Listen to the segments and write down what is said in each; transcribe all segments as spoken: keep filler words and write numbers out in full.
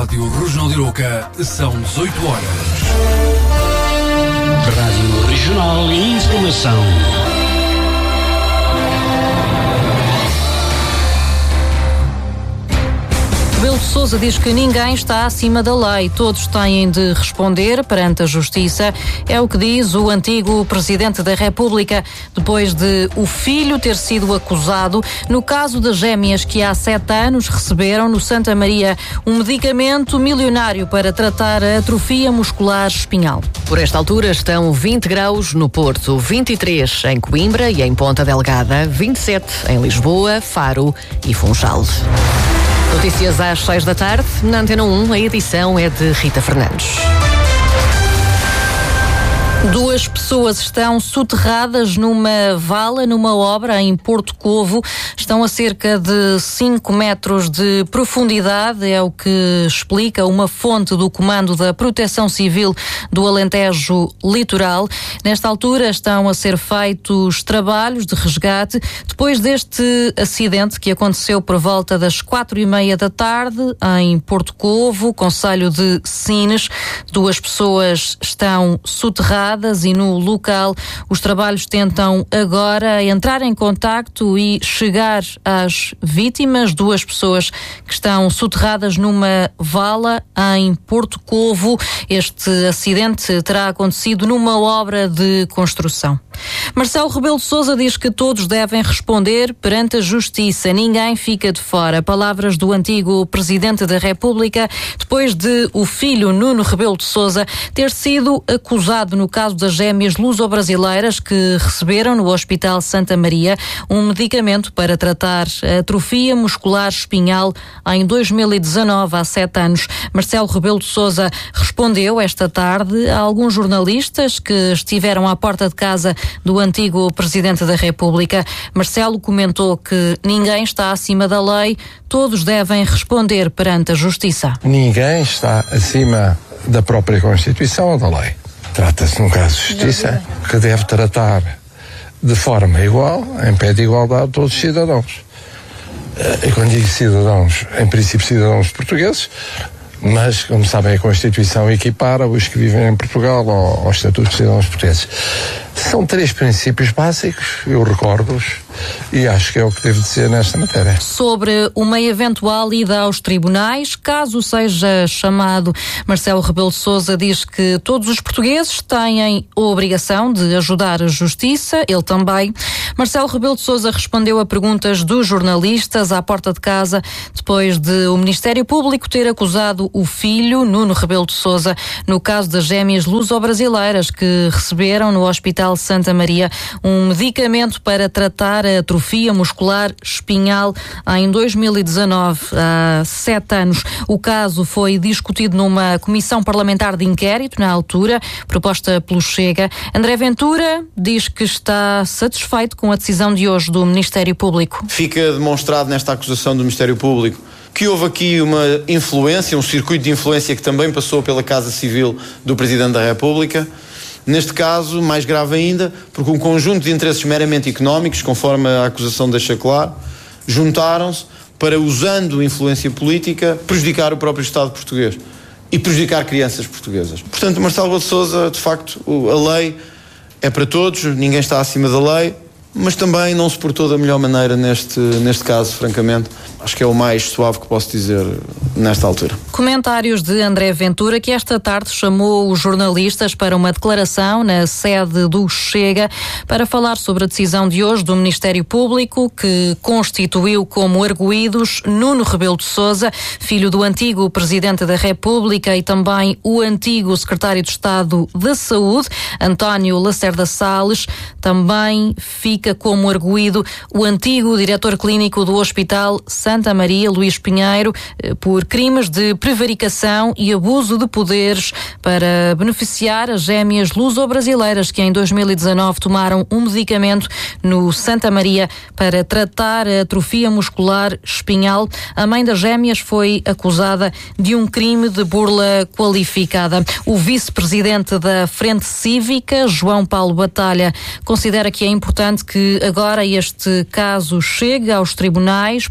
Rádio Regional de Arouca são dezoito horas. Rádio Regional e Informação. Rebelo de Sousa diz que ninguém está acima da lei. Todos têm de responder perante a Justiça. É o que diz o antigo Presidente da República, depois de o filho ter sido acusado no caso das gêmeas que há sete anos receberam no Santa Maria um medicamento milionário para tratar a atrofia muscular espinhal. Por esta altura estão vinte graus no Porto, vinte e três em Coimbra e em Ponta Delgada, vinte e sete em Lisboa, Faro e Funchal. Notícias às seis da tarde, na Antena um, a edição é de Rita Fernandes. Duas pessoas estão soterradas numa vala, numa obra em Porto Covo. Estão a cerca de cinco metros de profundidade, é o que explica uma fonte do Comando da Proteção Civil do Alentejo Litoral. Nesta altura estão a ser feitos trabalhos de resgate depois deste acidente que aconteceu por volta das quatro e meia da tarde em Porto Covo, concelho de Sines. Duas pessoas estão soterradas e no local os trabalhos tentam agora entrar em contacto e chegar às vítimas, duas pessoas que estão soterradas numa vala em Porto Covo. Este acidente terá acontecido numa obra de construção. Marcelo Rebelo de Sousa diz que todos devem responder perante a Justiça. Ninguém fica de fora. Palavras do antigo Presidente da República, depois de o filho Nuno Rebelo de Sousa ter sido acusado no caso das gêmeas luso-brasileiras que receberam no Hospital Santa Maria um medicamento para tratar a atrofia muscular espinhal em dois mil e dezanove, há sete anos. Marcelo Rebelo de Sousa respondeu esta tarde a alguns jornalistas que estiveram à porta de casa do antigo Presidente da República. Marcelo comentou que ninguém está acima da lei, todos devem responder perante a Justiça. Ninguém está acima da própria Constituição ou da lei. Trata-se de um caso de justiça que deve tratar de forma igual, em pé de igualdade, todos os cidadãos. E quando digo cidadãos, em princípio cidadãos portugueses, mas, como sabem, a Constituição equipara os que vivem em Portugal ao, ao Estatuto de Cidadãos Portugueses. São três princípios básicos, eu recordo-os, e acho que é o que devo dizer nesta matéria. Sobre uma eventual ida aos tribunais, caso seja chamado, Marcelo Rebelo de Sousa diz que todos os portugueses têm a obrigação de ajudar a Justiça, ele também. Marcelo Rebelo de Sousa respondeu a perguntas dos jornalistas à porta de casa, depois de o Ministério Público ter acusado o filho, Nuno Rebelo de Sousa, no caso das gêmeas luso-brasileiras que receberam no Hospital Santa Maria um medicamento para tratar a atrofia muscular espinhal em dois mil e dezanove, há sete anos. O caso foi discutido numa comissão parlamentar de inquérito, na altura, proposta pelo Chega. André Ventura diz que está satisfeito com a decisão de hoje do Ministério Público. Fica demonstrado nesta acusação do Ministério Público que houve aqui uma influência, um circuito de influência que também passou pela Casa Civil do Presidente da República. Neste caso, mais grave ainda, porque um conjunto de interesses meramente económicos, conforme a acusação deixa claro, juntaram-se para, usando influência política, prejudicar o próprio Estado português e prejudicar crianças portuguesas. Portanto, Marcelo Rebelo de Sousa, de facto, a lei é para todos, ninguém está acima da lei, mas também não se portou da melhor maneira neste, neste caso, francamente. Acho que é o mais suave que posso dizer nesta altura. Comentários de André Ventura, que esta tarde chamou os jornalistas para uma declaração na sede do Chega para falar sobre a decisão de hoje do Ministério Público, que constituiu como arguídos Nuno Rebelo de Sousa, filho do antigo Presidente da República, e também o antigo Secretário de Estado da Saúde, António Lacerda Salles. Também fica como arguído o antigo diretor clínico do Hospital Santa Maria, Luís Pinheiro, por crimes de prevaricação e abuso de poderes para beneficiar as gêmeas luso-brasileiras que em dois mil e dezanove tomaram um medicamento no Santa Maria para tratar a atrofia muscular espinhal. A mãe das gêmeas foi acusada de um crime de burla qualificada. O vice-presidente da Frente Cívica, João Paulo Batalha, considera que é importante que agora este caso chegue aos tribunais porque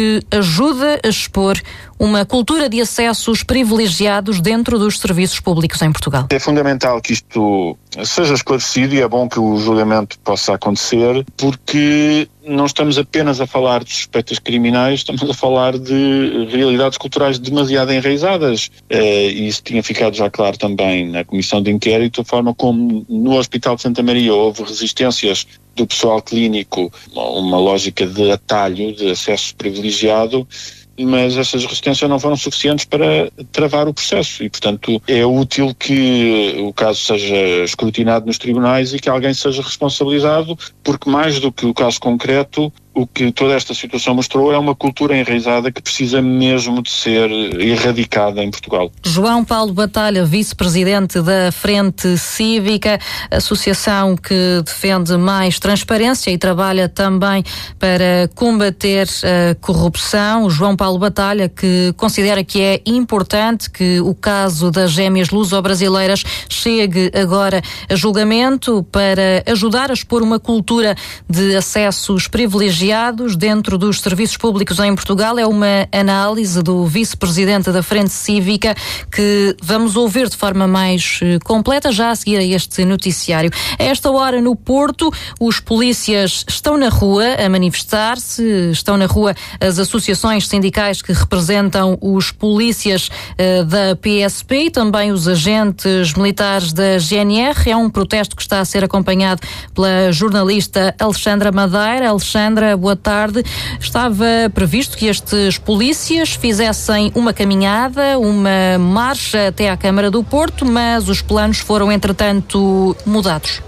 que ajuda a expor uma cultura de acessos privilegiados dentro dos serviços públicos em Portugal. É fundamental que isto seja esclarecido e é bom que o julgamento possa acontecer, porque não estamos apenas a falar de suspeitas criminais, estamos a falar de realidades culturais demasiado enraizadas. E isso tinha ficado já claro também na Comissão de Inquérito, a forma como no Hospital de Santa Maria houve resistências do pessoal clínico, uma lógica de atalho, de acesso privilegiado, mas essas resistências não foram suficientes para travar o processo e, portanto, é útil que o caso seja escrutinado nos tribunais e que alguém seja responsabilizado, porque mais do que o caso concreto, o que toda esta situação mostrou é uma cultura enraizada que precisa mesmo de ser erradicada em Portugal. João Paulo Batalha, vice-presidente da Frente Cívica, associação que defende mais transparência e trabalha também para combater a corrupção. João Paulo Batalha, que considera que é importante que o caso das gêmeas luso-brasileiras chegue agora a julgamento para ajudar a expor uma cultura de acessos privilegiados dentro dos serviços públicos em Portugal. É uma análise do vice-presidente da Frente Cívica que vamos ouvir de forma mais completa já a seguir a este noticiário. A esta hora no Porto, os polícias estão na rua a manifestar-se, estão na rua as associações sindicais que representam os polícias uh, da P S P e também os agentes militares da G N R. É um protesto que está a ser acompanhado pela jornalista Alexandra Madeira. Alexandra, boa tarde. Estava previsto que estes polícias fizessem uma caminhada, uma marcha até à Câmara do Porto, mas os planos foram, entretanto, mudados.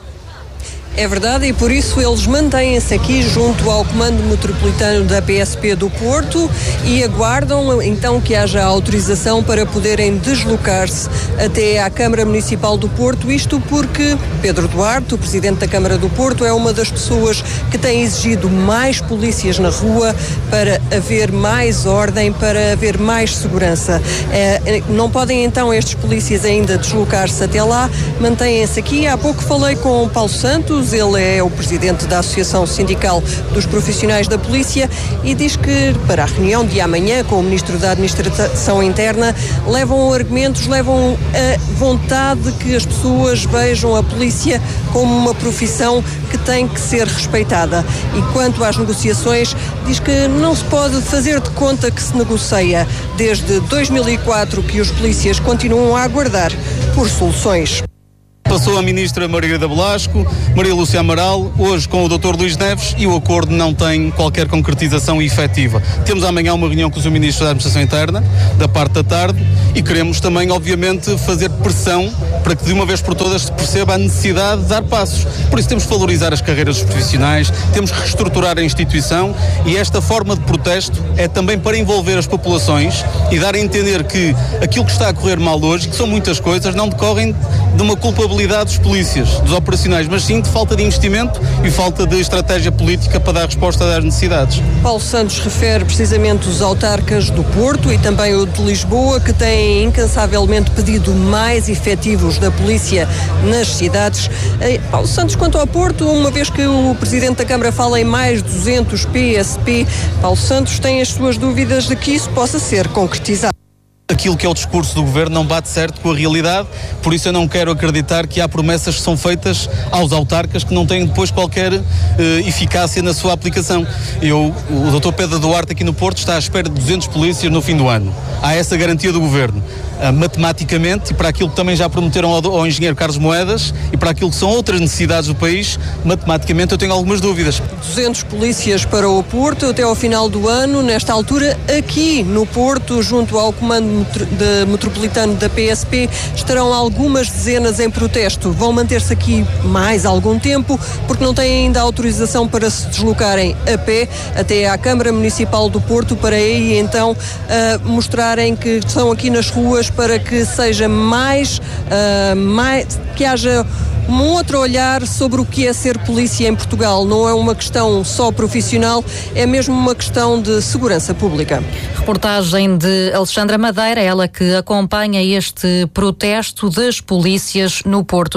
É verdade, e por isso eles mantêm-se aqui junto ao Comando Metropolitano da P S P do Porto e aguardam então que haja autorização para poderem deslocar-se até à Câmara Municipal do Porto, isto porque Pedro Duarte, o Presidente da Câmara do Porto, é uma das pessoas que tem exigido mais polícias na rua para haver mais ordem, para haver mais segurança. É, não podem então estes polícias ainda deslocar-se até lá, mantêm-se aqui. Há pouco falei com o Paulo Santos, ele é o presidente da Associação Sindical dos Profissionais da Polícia e diz que para a reunião de amanhã com o Ministro da Administração Interna levam argumentos, levam a vontade que as pessoas vejam a polícia como uma profissão que tem que ser respeitada. E quanto às negociações, diz que não se pode fazer de conta que se negocia. Desde dois mil e quatro que os polícias continuam a aguardar por soluções. Passou a ministra Margarida Velasco, Maria Lúcia Amaral, hoje com o doutor Luís Neves, e o acordo não tem qualquer concretização efetiva. Temos amanhã uma reunião com o Ministro da Administração Interna, da parte da tarde, e queremos também, obviamente, fazer pressão para que de uma vez por todas se perceba a necessidade de dar passos. Por isso temos que valorizar as carreiras dos profissionais, temos que reestruturar a instituição, e esta forma de protesto é também para envolver as populações e dar a entender que aquilo que está a correr mal hoje, que são muitas coisas, não decorrem de uma culpabilidade dos polícias, dos operacionais, mas sim de falta de investimento e falta de estratégia política para dar resposta às necessidades. Paulo Santos refere precisamente os autarcas do Porto e também o de Lisboa, que têm incansavelmente pedido mais efetivos da polícia nas cidades. Paulo Santos, quanto ao Porto, uma vez que o Presidente da Câmara fala em mais duzentos P S P, Paulo Santos tem as suas dúvidas de que isso possa ser concretizado. Aquilo que é o discurso do governo não bate certo com a realidade, por isso eu não quero acreditar que há promessas que são feitas aos autarcas que não têm depois qualquer uh, eficácia na sua aplicação. Eu, o doutor Pedro Duarte aqui no Porto está à espera de duzentos polícias no fim do ano. Há essa garantia do governo. Uh, matematicamente, e para aquilo que também já prometeram ao, ao engenheiro Carlos Moedas e para aquilo que são outras necessidades do país, matematicamente eu tenho algumas dúvidas. duzentos polícias para o Porto até ao final do ano, nesta altura aqui no Porto, junto ao Comando de Metropolitano da P S P, estarão algumas dezenas em protesto. Vão manter-se aqui mais algum tempo, porque não têm ainda autorização para se deslocarem a pé até à Câmara Municipal do Porto, para aí então uh, mostrarem que estão aqui nas ruas para que seja mais, uh, mais que haja um outro olhar sobre o que é ser polícia em Portugal. Não é uma questão só profissional, é mesmo uma questão de segurança pública. Reportagem de Alexandra Madeira, ela que acompanha este protesto das polícias no Porto.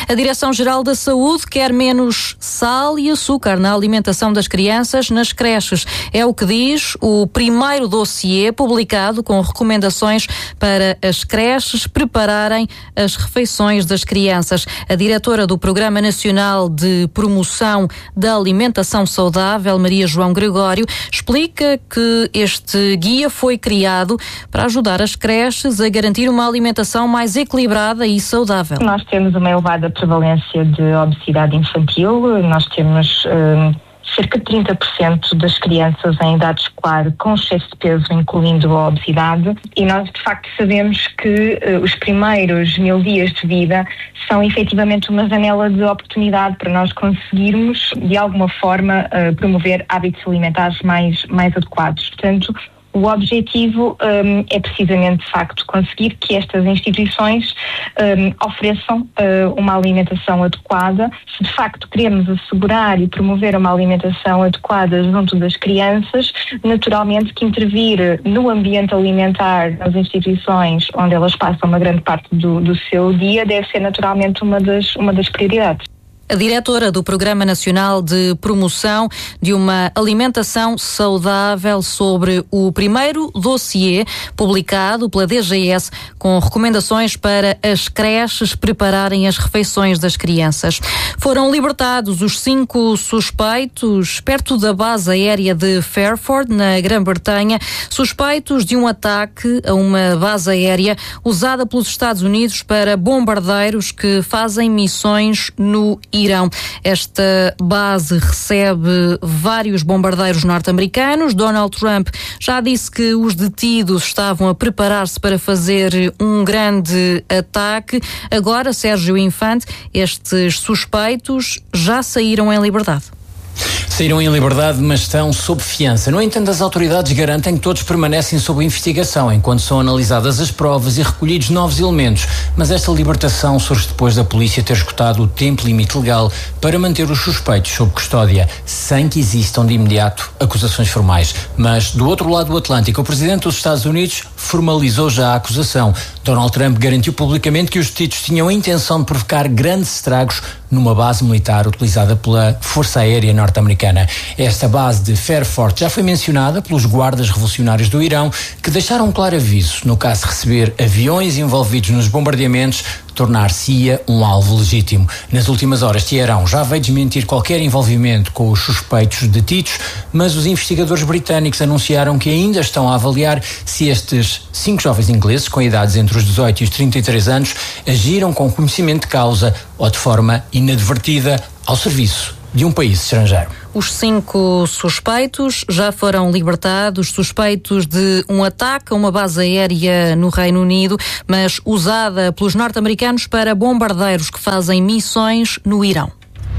A Direção-Geral da Saúde quer menos sal e açúcar na alimentação das crianças nas creches. É o que diz o primeiro dossiê publicado com recomendações para as creches prepararem as refeições das crianças. A diretora do Programa Nacional de Promoção da Alimentação Saudável, Maria João Gregório, explica que este guia foi criado para ajudar as creches a garantir uma alimentação mais equilibrada e saudável. Nós temos uma elevada prevalência de obesidade infantil. Nós temos hum, cerca de trinta por cento das crianças em idade escolar com excesso de peso, incluindo a obesidade, e nós de facto sabemos que uh, os primeiros mil dias de vida são efetivamente uma janela de oportunidade para nós conseguirmos, de alguma forma, uh, promover hábitos alimentares mais, mais adequados. Portanto, o objetivo um, é precisamente, de facto, conseguir que estas instituições um, ofereçam uh, uma alimentação adequada. Se de facto queremos assegurar e promover uma alimentação adequada junto das crianças, naturalmente que intervir no ambiente alimentar nas instituições onde elas passam uma grande parte do, do seu dia deve ser naturalmente uma das, uma das prioridades. A diretora do Programa Nacional de Promoção de uma Alimentação Saudável sobre o primeiro dossiê publicado pela D G S com recomendações para as creches prepararem as refeições das crianças. Foram libertados os cinco suspeitos perto da base aérea de Fairford, na Grã-Bretanha, suspeitos de um ataque a uma base aérea usada pelos Estados Unidos para bombardeiros que fazem missões no Irão. Esta base recebe vários bombardeiros norte-americanos. Donald Trump já disse que os detidos estavam a preparar-se para fazer um grande ataque. Agora, Sérgio Infante, estes suspeitos já saíram em liberdade. Saíram em liberdade, mas estão sob fiança. No entanto, as autoridades garantem que todos permanecem sob investigação, enquanto são analisadas as provas e recolhidos novos elementos. Mas esta libertação surge depois da polícia ter esgotado o tempo limite legal para manter os suspeitos sob custódia, sem que existam de imediato acusações formais. Mas, do outro lado do Atlântico, o presidente dos Estados Unidos formalizou já a acusação. Donald Trump garantiu publicamente que os detidos tinham a intenção de provocar grandes estragos numa base militar utilizada pela Força Aérea Norte-Americana. Esta base de Fairford já foi mencionada pelos guardas revolucionários do Irão, que deixaram um claro aviso no caso de receber aviões envolvidos nos bombardeamentos, tornar-se-ia um alvo legítimo. Nas últimas horas, Teherão já veio desmentir qualquer envolvimento com os suspeitos detidos, mas os investigadores britânicos anunciaram que ainda estão a avaliar se estes cinco jovens ingleses, com idades entre os dezoito e os trinta e três anos, agiram com conhecimento de causa ou de forma inadvertida ao serviço de um país estrangeiro. Os cinco suspeitos já foram libertados, suspeitos de um ataque a uma base aérea no Reino Unido, mas usada pelos norte-americanos para bombardeiros que fazem missões no Irão.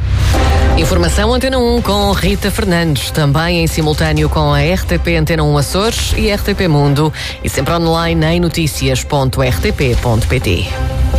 Informação Antena um com Rita Fernandes, também em simultâneo com a R T P Antena um Açores e R T P Mundo, e sempre online em notícias ponto r t p ponto p t.